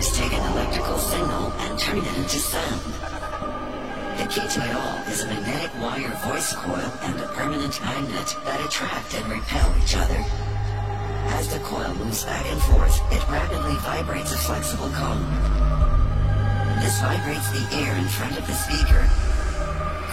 speakers take an electrical signal and turn it into sound. The key to it all is a magnetic wire voice coil and a permanent magnet that attract and repel each other. As the coil moves back and forth, it rapidly vibrates a flexible cone. This vibrates the air in front of the speaker,